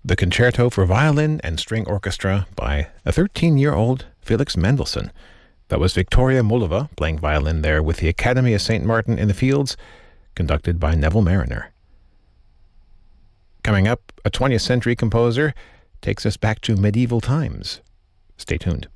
the Concerto for Violin and String Orchestra by a 13-year-old Felix Mendelssohn. That was Victoria Mullova playing violin there with the Academy of St. Martin in the Fields, conducted by Neville Marriner. Coming up, a 20th century composer takes us back to medieval times. Stay tuned.